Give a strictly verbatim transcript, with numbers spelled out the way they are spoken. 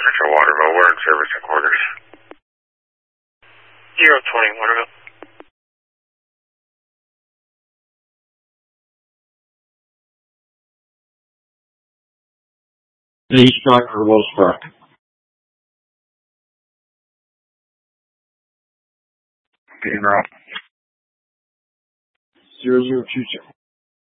Control Waterville. We're in service at quarters. Zero twenty Waterville. East Driver, Wolfsburg. Getting route. Zero zero two two.